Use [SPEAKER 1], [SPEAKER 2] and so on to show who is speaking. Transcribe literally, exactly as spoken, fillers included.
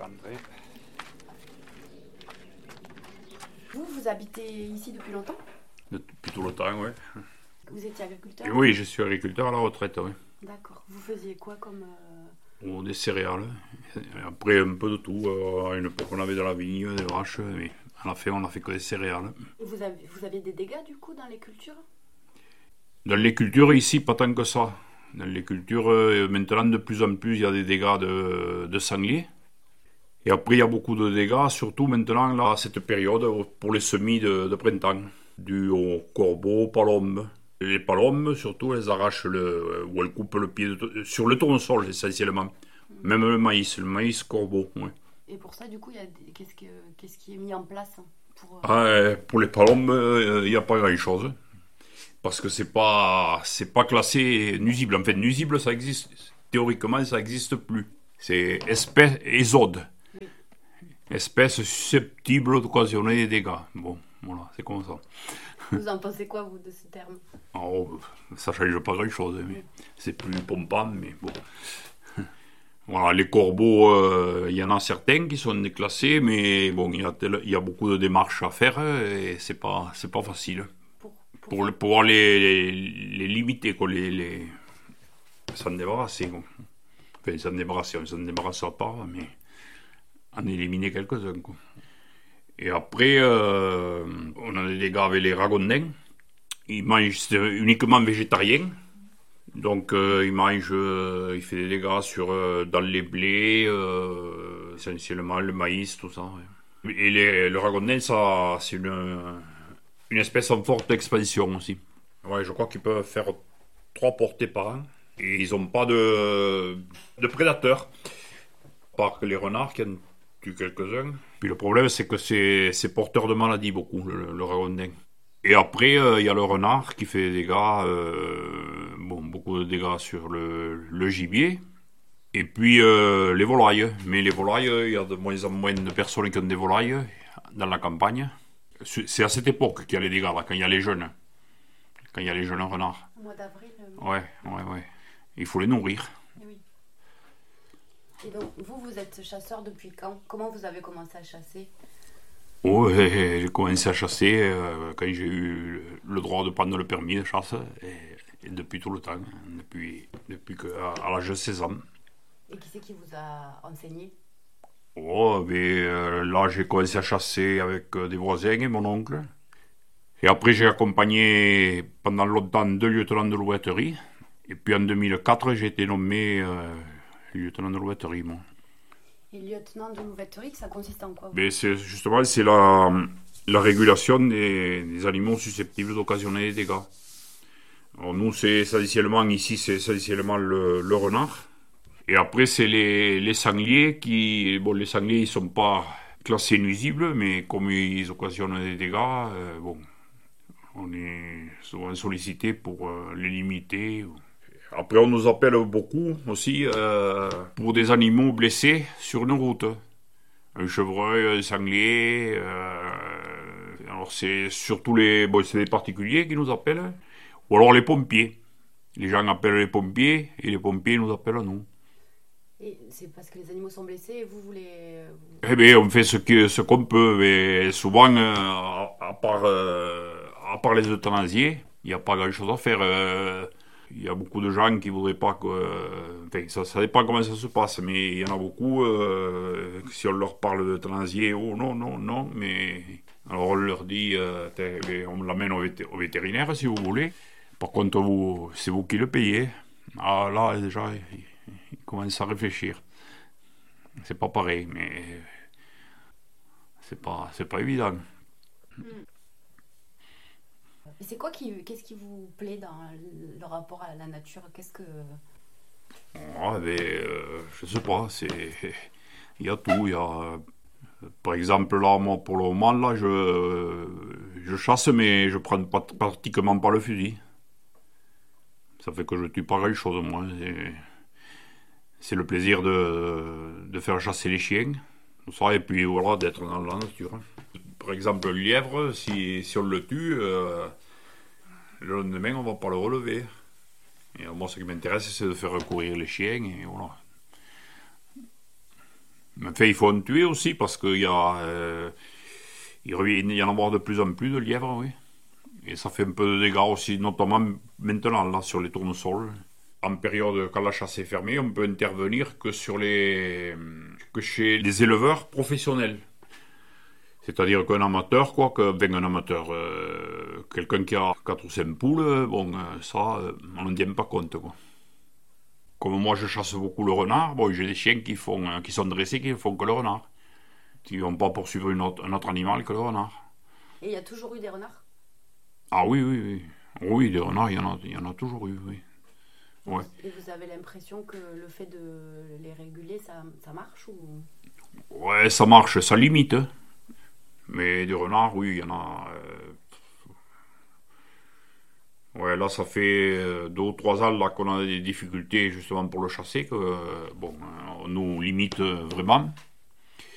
[SPEAKER 1] rentrer.
[SPEAKER 2] Vous, vous habitez ici depuis longtemps?
[SPEAKER 1] Depuis tout le temps, oui.
[SPEAKER 2] Vous étiez agriculteur?
[SPEAKER 1] Oui, je suis agriculteur à la retraite, oui.
[SPEAKER 2] D'accord. Vous faisiez quoi comme... Euh...
[SPEAKER 1] Oh, des céréales. Et après, un peu de tout. Euh, à une époque, on avait de la vigne, des vaches, mais à la fin, on n'a fait que des céréales.
[SPEAKER 2] Et vous avez, vous avez des dégâts, du coup, dans les cultures?
[SPEAKER 1] Dans les cultures, ici, pas tant que ça. Dans les cultures, euh, maintenant, de plus en plus, il y a des dégâts de, de sangliers. Et après, il y a beaucoup de dégâts, surtout maintenant, là, à cette période, pour les semis de, de printemps, dus aux corbeaux, aux palombes. Les palombes, surtout, elles arrachent le, ou elles coupent le pied de, sur le tournesol, essentiellement. Mmh. Même le maïs, le maïs corbeau, oui.
[SPEAKER 2] Et pour ça, du coup, il y a des... qu'est-ce, que... qu'est-ce qui est mis en place pour...
[SPEAKER 1] Ah, pour les palombes, il n'y a pas grand-chose. Parce que c'est pas, c'est pas classé nuisible. En fait, nuisible, ça existe. Théoriquement, ça n'existe plus. C'est espèce ésode. Oui. Espèce susceptible d'occasionner des dégâts. Bon, voilà, c'est comme ça.
[SPEAKER 2] Vous en pensez quoi, vous, de ce terme?
[SPEAKER 1] Oh, ça ne change pas grand-chose. Mais oui. C'est plus pompant, mais bon. Voilà, les corbeaux, il euh, y en a certains qui sont déclassés, mais bon, il y, y a beaucoup de démarches à faire et c'est pas, c'est pas facile. Pour, pour, pour le, pouvoir les, les, les limiter, quoi, les, les... s'en débarrasser. Quoi. Enfin, s'en débarrasser, on ne s'en débarrassera pas, mais en éliminer quelques-uns. Quoi. Et après, euh, on a des dégâts avec les ragondins. Ils mangent uniquement végétariens. Donc euh, il mange, euh, il fait des dégâts sur, euh, dans les blés, euh, essentiellement le maïs, tout ça. Ouais. Et les, le ragondin, ça, c'est une, une espèce en forte expansion aussi. Ouais, je crois qu'ils peuvent faire trois portées par an. Et ils n'ont pas de, de prédateurs, à part que les renards qui en tuent quelques-uns. Puis le problème, c'est que c'est, c'est porteur de maladies beaucoup, le, le ragondin. Et après, il euh, y a le renard qui fait des dégâts, euh, bon, beaucoup de dégâts sur le, le gibier. Et puis euh, les volailles. Mais les volailles, il y a de moins en moins de personnes qui ont des volailles dans la campagne. C'est à cette époque qu'il y a les dégâts, là, quand il y a les jeunes. Quand il y a les jeunes renards.
[SPEAKER 2] Au mois d'avril. Euh...
[SPEAKER 1] Ouais, ouais, ouais. Il faut les nourrir.
[SPEAKER 2] Et oui. Et donc, vous, vous êtes chasseur depuis quand? Comment vous avez commencé à chasser?
[SPEAKER 1] Oh, j'ai commencé à chasser euh, quand j'ai eu le droit de prendre le permis de chasse, et, et depuis tout le temps, depuis, depuis que, à, à l'âge de seize ans.
[SPEAKER 2] Et qui c'est qui vous a enseigné?
[SPEAKER 1] Oh, mais euh, là j'ai commencé à chasser avec euh, des voisins et mon oncle. Et après j'ai accompagné pendant longtemps deux lieutenants de louveterie. Et puis en deux mille quatre j'ai été nommé euh, lieutenant de louveterie, moi.
[SPEAKER 2] Et lieutenant de louveterie, ça consiste en quoi?
[SPEAKER 1] Mais c'est justement c'est la, la régulation des, des animaux susceptibles d'occasionner des dégâts. Alors nous c'est essentiellement ici c'est essentiellement le, le renard. Et après c'est les, les sangliers qui bon les sangliers ils sont pas classés nuisibles mais comme ils occasionnent des dégâts euh, bon on est souvent sollicité pour euh, les limiter. Après, on nous appelle beaucoup aussi euh, pour des animaux blessés sur une route. Un chevreuil, un sanglier. Euh, alors, c'est surtout les, bon, c'est les particuliers qui nous appellent. Ou alors les pompiers. Les gens appellent les pompiers et les pompiers nous appellent à nous.
[SPEAKER 2] Et c'est parce que les animaux sont blessés et vous voulez... Vous...
[SPEAKER 1] Eh bien, on fait ce, que, ce qu'on peut. Mais souvent, euh, à, à, part, euh, à part les euthanasiés, il n'y a pas grand-chose à faire. Euh, Il y a beaucoup de gens qui voudraient pas que... Euh, enfin, ça, ça dépend comment ça se passe, mais il y en a beaucoup, euh, si on leur parle d'euthanasie, oh non, non, non, mais... Alors on leur dit, euh, on l'amène au, vété- au vétérinaire si vous voulez. Par contre, vous, c'est vous qui le payez. Ah là, déjà, ils, ils commencent à réfléchir. C'est pas pareil, mais... C'est pas, c'est pas évident.
[SPEAKER 2] Mm. Et c'est quoi qui, qu'est-ce qui vous plaît dans le rapport à la nature? Qu'est-ce que...
[SPEAKER 1] Ah, mais, euh, je sais pas, c'est... Il y a tout, il y a... Par exemple, là, moi, pour le moment, là, je, je chasse, mais je prends pas, pratiquement pas le fusil. Ça fait que je tue pas grand-chose, moi. C'est, c'est le plaisir de, de faire chasser les chiens. Ça, et puis, voilà, d'être dans la nature. Par exemple, le lièvre, si, si on le tue... Euh, le lendemain, on ne va pas le relever. Et moi, ce qui m'intéresse, c'est de faire courir les chiens. Et voilà. Mais enfin, il faut en tuer aussi parce qu'il y a, euh, il revient- il y en a de plus en plus de lièvres, oui. Et ça fait un peu de dégâts aussi, notamment maintenant là sur les tournesols. En période, quand la chasse est fermée, on peut intervenir que sur les, que chez les éleveurs professionnels. C'est-à-dire qu'un amateur, quoi, que, ben, un amateur, euh, quelqu'un qui a quatre ou cinq poules, bon, euh, ça, euh, on n'en tient pas compte, quoi. Comme moi, je chasse beaucoup le renard, bon, j'ai des chiens qui font, euh, qui sont dressés, qui ne font que le renard, qui ne vont pas poursuivre une autre, un autre animal que le renard.
[SPEAKER 2] Et il y a toujours eu des renards?
[SPEAKER 1] Ah oui, oui, oui. Oui, des renards, il y en a, il y en a toujours eu, oui. Ouais.
[SPEAKER 2] Et vous avez l'impression que le fait de les réguler, ça, ça marche ou...
[SPEAKER 1] Ouais, ça marche, ça limite. Hein. Mais des renards, oui, il y en a. euh, Ouais, là, ça fait euh, deux ou trois ans là qu'on a des difficultés justement pour le chasser, que euh, bon, euh, on nous limite euh, vraiment.